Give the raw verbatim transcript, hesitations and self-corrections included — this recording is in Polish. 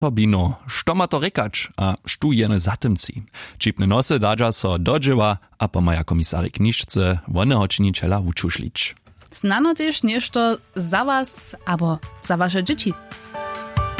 To bino, što ma to rekać, a štu jene zatymci. Čipne nosy dadža so dodžewa, a pomaja komisary knižce woneho činiciela wučušlić. Znano też nešto za was, albo za wasze dzieci.